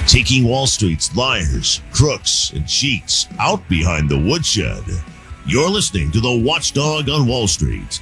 taking Wall Street's liars, crooks, and cheats out behind the woodshed. You're listening to the Watchdog on Wall Street.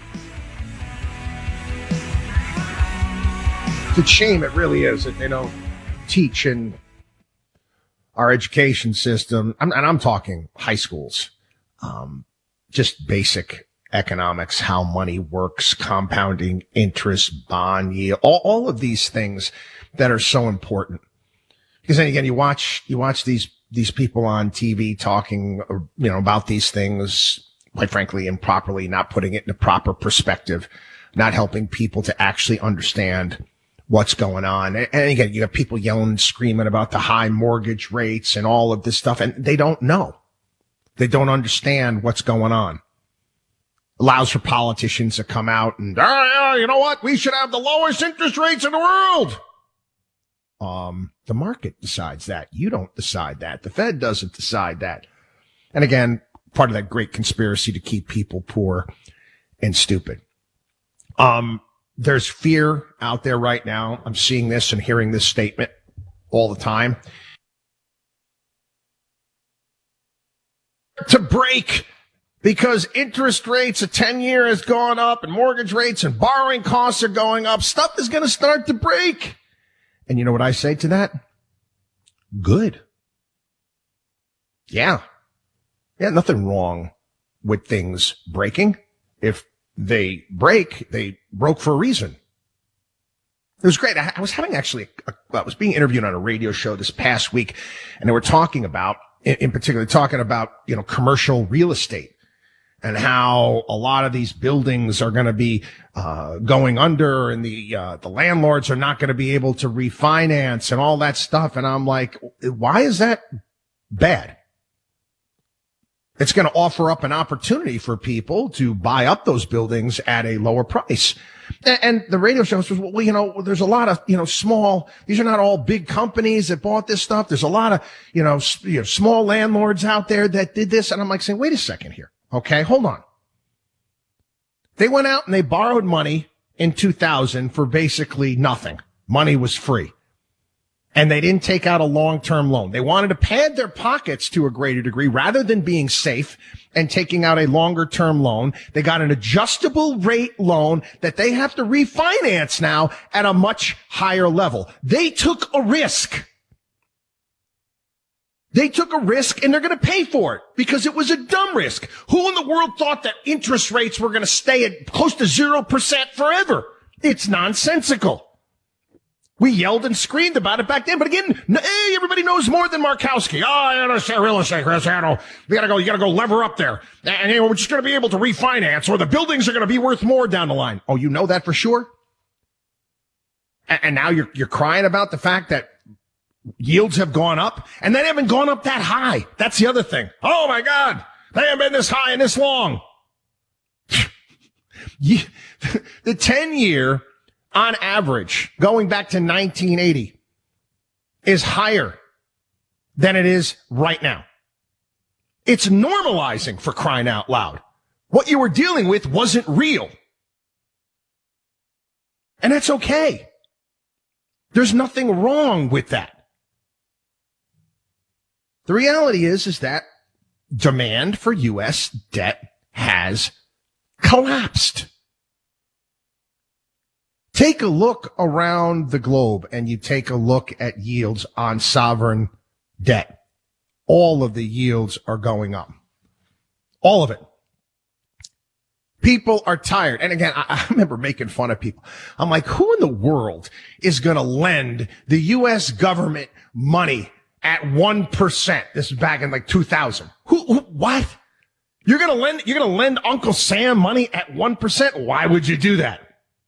It's a shame, it really is, that they don't teach in our education system, and I'm talking high schools, just basic economics, how money works, compounding interest, bond yield, all of these things that are so important. Because then again, you watch these people on TV talking, about these things, quite frankly, improperly, not putting it in a proper perspective, not helping people to actually understand what's going on. And again, you have people yelling and screaming about the high mortgage rates and all of this stuff, and they don't know. They don't understand what's going on. Allows for politicians to come out and, you know what? We should have the lowest interest rates in the world. The market decides that. You don't decide that. The Fed doesn't decide that. And again, part of that great conspiracy to keep people poor and stupid. There's fear out there right now. I'm seeing this and hearing this statement all the time. To break, because interest rates, a 10-year has gone up and mortgage rates and borrowing costs are going up. Stuff is going to start to break. And you know what I say to that? Good. Yeah, nothing wrong with things breaking. If they break, they broke for a reason. It was great. I was having I was being interviewed on a radio show this past week, and they were talking about, in particular, commercial real estate and how a lot of these buildings are going to be going under, and the landlords are not going to be able to refinance and all that stuff. And I'm like, why is that bad? It's going to offer up an opportunity for people to buy up those buildings at a lower price. And the radio show says, well, there's a lot of, small, these are not all big companies that bought this stuff. There's a lot of, small landlords out there that did this. And I'm like saying, wait a second here. Okay, hold on. They went out and they borrowed money in 2000 for basically nothing. Money was free. And they didn't take out a long-term loan. They wanted to pad their pockets to a greater degree rather than being safe and taking out a longer-term loan. They got an adjustable rate loan that they have to refinance now at a much higher level. They took a risk. They took a risk, and they're going to pay for it because it was a dumb risk. Who in the world thought that interest rates were going to stay at close to 0% forever? It's nonsensical. We yelled and screamed about it back then, but again, hey, everybody knows more than Markowski. Real estate, Chris. You gotta go lever up there. And we're just going to be able to refinance, or the buildings are going to be worth more down the line. Oh, you know that for sure? And now you're crying about the fact that yields have gone up, and they haven't gone up that high. That's the other thing. Oh my God, they haven't been this high and this long. The 10-year on average, going back to 1980, is higher than it is right now. It's normalizing, for crying out loud. What you were dealing with wasn't real. And that's okay. There's nothing wrong with that. The reality is that demand for U.S. debt has collapsed. Take a look around the globe and you take a look at yields on sovereign debt. All of the yields are going up. All of it. People are tired. And again, I remember making fun of people. I'm like, who in the world is going to lend the U.S. government money at 1%? This is back in like 2000. What? You're going to lend Uncle Sam money at 1%? Why would you do that?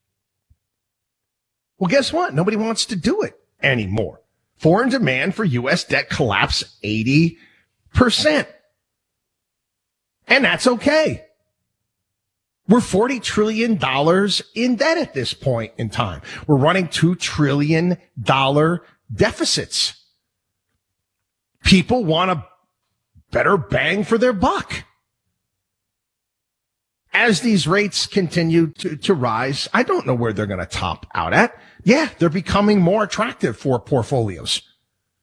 Well, guess what? Nobody wants to do it anymore. Foreign demand for U.S. debt collapsed 80%. And that's okay. We're $40 trillion in debt at this point in time. We're running $2 trillion deficits. People want a better bang for their buck. As these rates continue to rise, I don't know where they're going to top out at. Yeah, they're becoming more attractive for portfolios.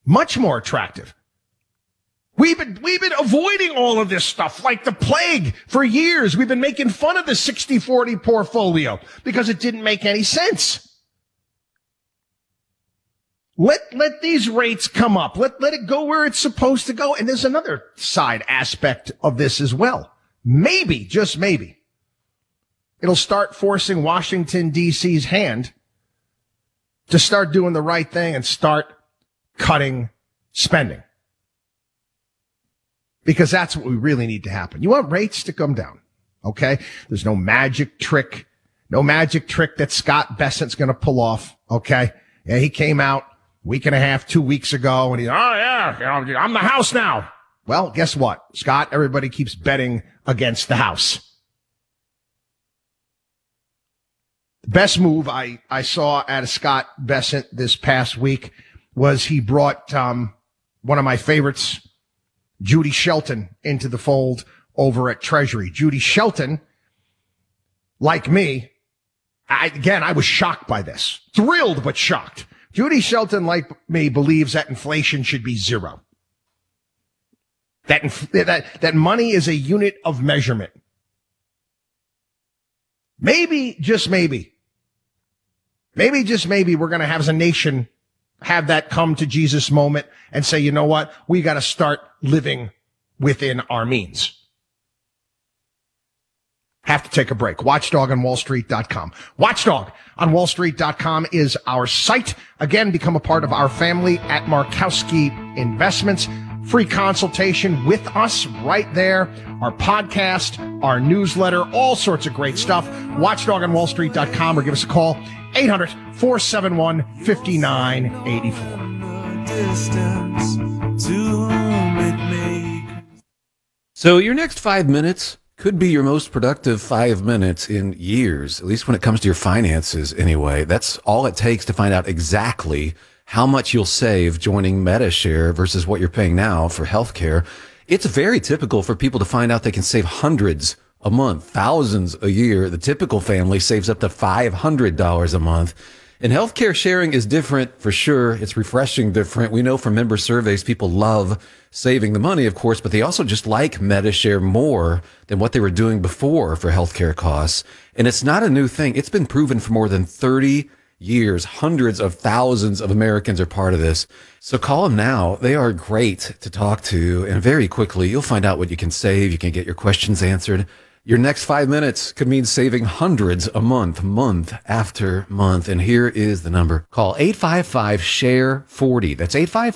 Much more attractive. We've been avoiding all of this stuff like the plague for years. We've been making fun of the 60-40 portfolio because it didn't make any sense. Let these rates come up. Let it go where it's supposed to go. And there's another side aspect of this as well. Maybe, just maybe, it'll start forcing Washington, D.C.'s hand to start doing the right thing and start cutting spending. Because that's what we really need to happen. You want rates to come down, okay? There's no magic trick that Scott Bessent's going to pull off, okay? Yeah, he came out week and a half, 2 weeks ago, and I'm the House now. Well, guess what, Scott? Everybody keeps betting against the House. The best move I saw out of Scott Bessent this past week was he brought one of my favorites, Judy Shelton, into the fold over at Treasury. Judy Shelton, like me, I was shocked by this. Thrilled, but shocked. Judy Shelton, like me, believes that inflation should be zero. That money is a unit of measurement. Maybe, just maybe, we're going to have as a nation have that come to Jesus moment and say, you know what? We got to start living within our means. Have to take a break. WatchDogOnWallStreet.com. WatchdogOnWallStreet.com is our site. Again, become a part of our family at Markowski Investments. Free consultation with us right there. Our podcast, our newsletter, all sorts of great stuff. WatchDogOnWallStreet.com or give us a call. 800-471-5984. So your next 5 minutes could be your most productive 5 minutes in years, at least when it comes to your finances anyway. That's all it takes to find out exactly how much you'll save joining Medi-Share versus what you're paying now for healthcare. It's very typical for people to find out they can save hundreds a month, thousands a year. The typical family saves up to $500 a month. And healthcare sharing is different for sure. It's refreshing different. We know from member surveys, people love saving the money, of course, but they also just like Medi-Share more than what they were doing before for healthcare costs. And it's not a new thing. It's been proven for more than 30 years. Hundreds of thousands of Americans are part of this. So call them now. They are great to talk to. And very quickly, you'll find out what you can save. You can get your questions answered. Your next 5 minutes could mean saving hundreds a month, month after month. And here is the number. Call 855-SHARE-40. That's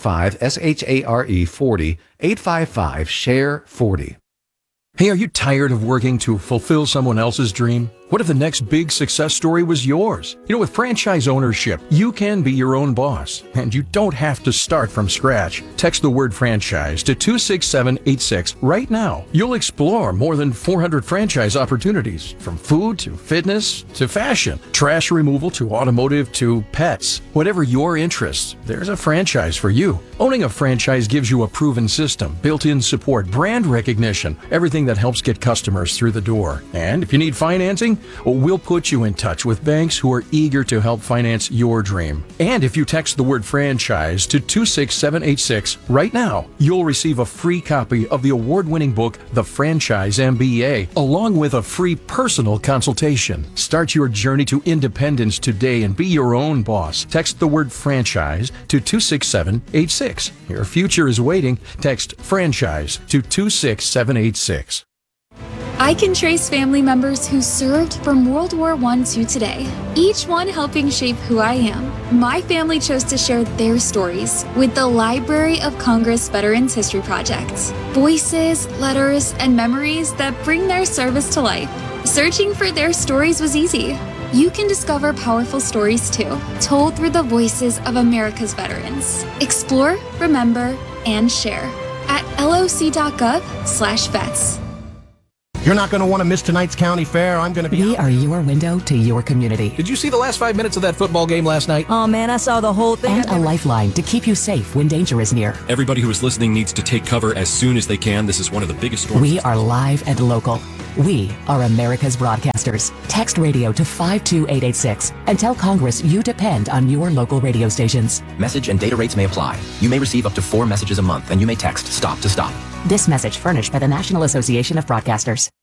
855-SHARE-40. 855-SHARE-40. Hey, are you tired of working to fulfill someone else's dream? What if the next big success story was yours? You know, with franchise ownership, you can be your own boss, and you don't have to start from scratch. Text the word franchise to 26786 right now. You'll explore more than 400 franchise opportunities, from food to fitness to fashion, trash removal to automotive to pets. Whatever your interests, there's a franchise for you. Owning a franchise gives you a proven system, built-in support, brand recognition, everything that helps get customers through the door. And if you need financing, we'll put you in touch with banks who are eager to help finance your dream. And if you text the word franchise to 26786 right now, you'll receive a free copy of the award-winning book, The Franchise MBA, along with a free personal consultation. Start your journey to independence today and be your own boss. Text the word franchise to 26786. Your future is waiting. Text franchise to 26786. I can trace family members who served from World War I to today, each one helping shape who I am. My family chose to share their stories with the Library of Congress Veterans History Project. Voices, letters, and memories that bring their service to life. Searching for their stories was easy. You can discover powerful stories too, told through the voices of America's veterans. Explore, remember, and share at loc.gov/vets. You're not going to want to miss tonight's county fair. I'm going to be... We are your window to your community. Did you see the last 5 minutes of that football game last night? Oh man, I saw the whole thing. And a lifeline to keep you safe when danger is near. Everybody who is listening needs to take cover as soon as they can. This is one of the biggest storms. We are live and local. We are America's broadcasters. Text radio to 52886 and tell Congress you depend on your local radio stations. Message and data rates may apply. You may receive up to 4 messages a month, and you may text STOP to stop. This message furnished by the National Association of Broadcasters.